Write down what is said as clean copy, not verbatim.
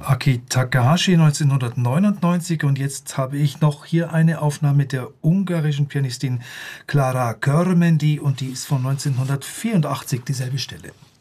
Aki Takahashi 1999, und jetzt habe ich noch hier eine Aufnahme der ungarischen Pianistin Klára Körmendi, und die ist von 1984, dieselbe Stelle.